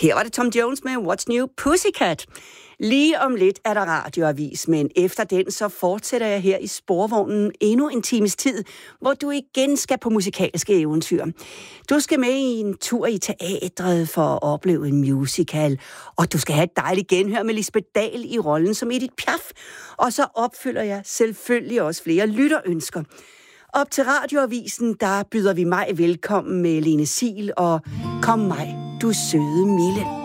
Her var det Tom Jones med What's New Pussycat. Lige om lidt er der radioavis, men efter den så fortsætter jeg her i sporvognen endnu en times tid, hvor du igen skal på musikalske eventyr. Du skal med i en tur i teatret for at opleve en musical, og du skal have et dejligt genhør med Lisbeth Dahl i rollen som Edith Piaf. Og så opfylder jeg selvfølgelig også flere lytterønsker. Op til radioavisen, der byder vi mig velkommen med Lene Siel og Kom mig, du søde Mille.